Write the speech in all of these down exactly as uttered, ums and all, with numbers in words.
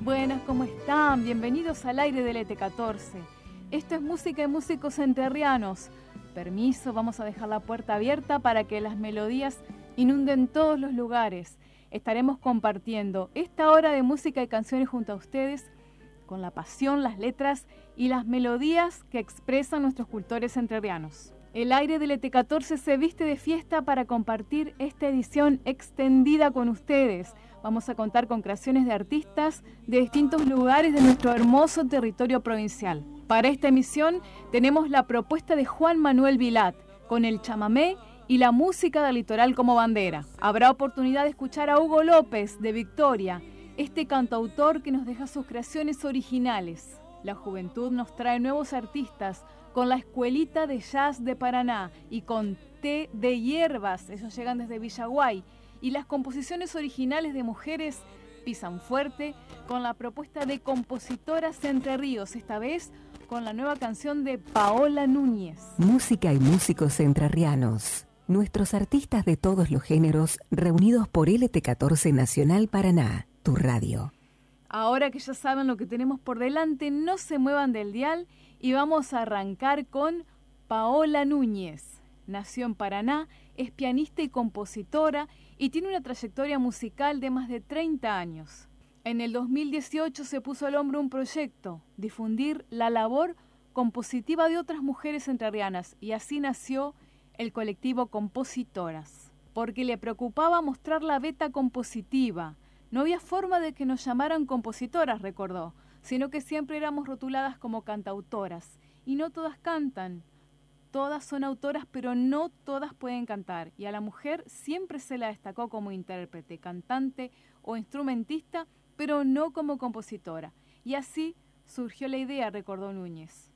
Buenas, ¿cómo están? Bienvenidos al aire del E T catorce. Esto es Música y Músicos Entrerrianos. Permiso, vamos a dejar la puerta abierta para que las melodías inunden todos los lugares. Estaremos compartiendo esta hora de música y canciones junto a ustedes con la pasión, las letras y las melodías que expresan nuestros cultores entrerrianos. El aire del E T catorce se viste de fiesta para compartir esta edición extendida con ustedes. Vamos a contar con creaciones de artistas de distintos lugares de nuestro hermoso territorio provincial. Para esta emisión tenemos la propuesta de Juan Manuel Vilat, con el chamamé y la música del litoral como bandera. Habrá oportunidad de escuchar a Hugo López, de Victoria, este cantautor que nos deja sus creaciones originales. La juventud nos trae nuevos artistas con la Escuelita de Jazz de Paraná y con Té de Hierbas, ellos llegan desde Villaguay, y las composiciones originales de mujeres pisan fuerte con la propuesta de Compositoras Entre Ríos, esta vez con la nueva canción de Paola Núñez. Música y músicos entrerrianos, nuestros artistas de todos los géneros reunidos por L T catorce Nacional Paraná, tu radio. Ahora que ya saben lo que tenemos por delante, no se muevan del dial y vamos a arrancar con Paola Núñez. Nació en Paraná, es pianista y compositora y tiene una trayectoria musical de más de treinta años. En el dos mil dieciocho se puso al hombro un proyecto, difundir la labor compositiva de otras mujeres entrerrianas, y así nació el colectivo Compositoras, porque le preocupaba mostrar la veta compositiva. No había forma de que nos llamaran compositoras, recordó, sino que siempre éramos rotuladas como cantautoras, y no todas cantan. Todas son autoras, pero no todas pueden cantar, y a la mujer siempre se la destacó como intérprete, cantante o instrumentista, pero no como compositora. Y así surgió la idea, recordó Núñez.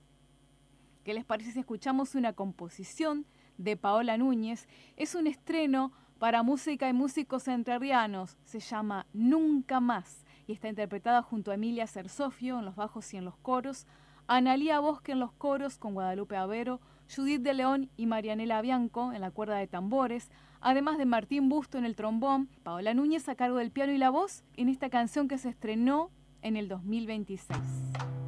¿Qué les parece si escuchamos una composición de Paola Núñez? Es un estreno para música y músicos entrerrianos, se llama Nunca Más, y está interpretada junto a Emilia Cersofio en los bajos y en los coros, Analía Bosque en los coros con Guadalupe Avero, Judith de León y Marianela Bianco en la cuerda de tambores, además de Martín Busto en el trombón, Paola Núñez a cargo del piano y la voz en esta canción que se estrenó en el dos mil veintiséis.